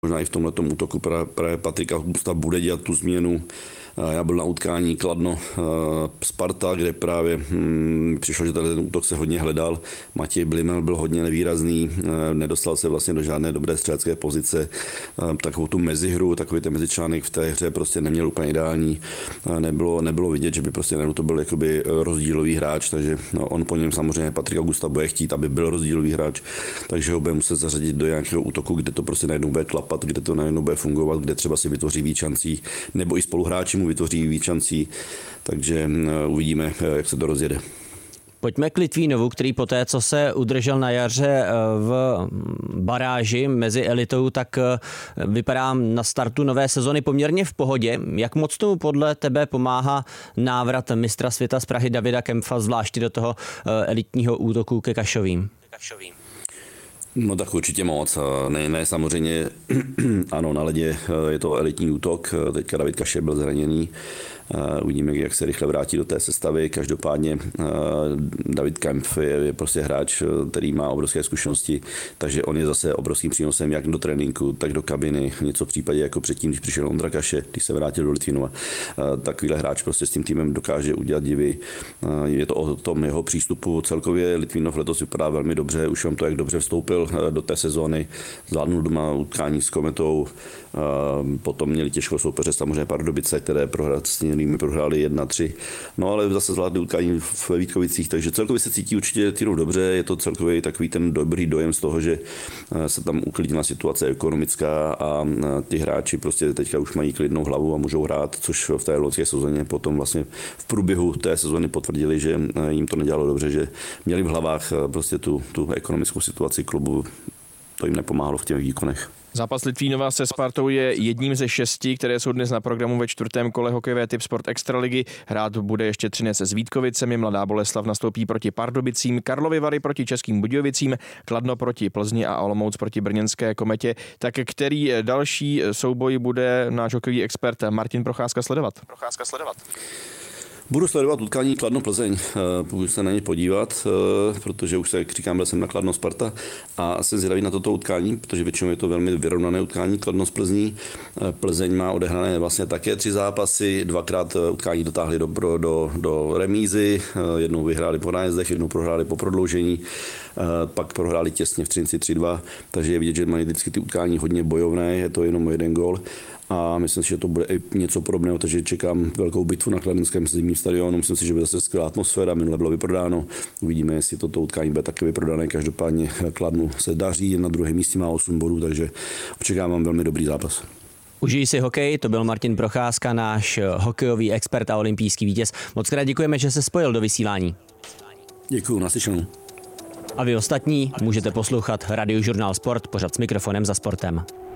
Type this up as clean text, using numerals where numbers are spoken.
Možná i v tomhletom útoku právě Patrik Augusta bude dělat tu změnu. Já byl na utkání Kladno Sparta, kde právě přišlo, že ten útok se hodně hledal. Matěj Blimel byl hodně nevýrazný, nedostal se vlastně do žádné dobré střelecké pozice. Takovou tu mezihru, takový ten mezičlánek v té hře prostě neměl úplně ideální. Nebylo vidět, že by prostě to byl jakoby rozdílový hráč, takže on po něm samozřejmě Patrik Augusta bude chtít, aby byl rozdílový hráč, takže ho bude muset zařadit do nějakého útoku, kde to prostě najednou bude klapat, kde to najednou bude fungovat, kde třeba si vytvoří víc šancí, nebo i spoluhráči mu vytvoří víc šancí, takže uvidíme, jak se to rozjede. Pojďme k Litvínovu, který poté, co se udržel na jaře v baráži mezi elitou, tak vypadá na startu nové sezony poměrně v pohodě. Jak moc tomu podle tebe pomáhá návrat mistra světa z Prahy Davida Kempfa, zvláště do toho elitního útoku ke Kašovým? No tak určitě moc. Ne samozřejmě, ano, na ledě je to elitní útok, teďka David Kaše byl zraněný, uvidíme, jak se rychle vrátí do té sestavy. Každopádně David Kempf je prostě hráč, který má obrovské zkušenosti, takže on je zase obrovským přínosem jak do tréninku, tak do kabiny. Něco v případě jako předtím, když přišel Ondra Kaše, když se vrátil do Litvínova. Takovýhle hráč prostě s tím týmem dokáže udělat divy. Je to o tom jeho přístupu. Celkově Litvínov letos vypadá velmi dobře, už vám to, jak dobře vstoupil do té sezóny, zvládnul doma utkání s Kometou, potom měli těžkou soupeře samozřejmě Pardubice, které prohráli 1-3, no ale zase zvládli utkání v Vítkovicích, takže celkově se cítí určitě týru dobře, je to celkově takový ten dobrý dojem z toho, že se tam uklidnila situace ekonomická a ty hráči prostě teďka už mají klidnou hlavu a můžou hrát, což v té loňské sezóně potom vlastně v průběhu té sezóny potvrdili, že jim to nedělalo dobře, že měli v hlavách prostě tu ekonomickou situaci klubu, to jim nepomáhalo v těch výkonech. Zápas Litvínova se Spartou je jedním ze 6, které jsou dnes na programu ve 4. kole hokejové Tip Sport Extraligy. Hrát bude ještě Třinec s Vítkovicemi, Mladá Boleslav nastoupí proti Pardubicím, Karlovy Vary proti Českým Budějovicím, Kladno proti Plzni a Olomouc proti brněnské Kometě. Tak který další souboj bude náš hokejový expert Martin Procházka sledovat? Budu sledovat utkání Kladno-Plzeň, budu se na ně podívat, protože už se říkám, byl jsem na Kladno Sparta a jsem zvědavý na toto utkání, protože většinou je to velmi vyrovnané utkání Kladno s Plzní. Plzeň má odehrané vlastně také 3 zápasy, 2krát utkání dotáhli do remízy, jednou vyhráli po nájezdech, jednou prohráli po prodloužení, pak prohráli těsně v Třinci 3-2, takže je vidět, že mají vždycky ty utkání hodně bojovné, je to jenom 1 gól. A myslím si, že to bude i něco podobného, takže čekám velkou bitvu na kladenském zimním stadionu. Myslím si, že bude zase skvělá atmosféra, minule bylo vyprodáno. Uvidíme, jestli toto utkání bude také vyprodané. Každopádně Kladnu se daří, na druhém místě má 8 bodů, takže očekávám velmi dobrý zápas. Užij si hokej, to byl Martin Procházka, náš hokejový expert a olympijský vítěz. Moc krát děkujeme, že se spojil do vysílání. Děkuju, naslyšenou. A vy ostatní můžete poslouchat Radiožurnál Sport, pořad s mikrofonem za sportem.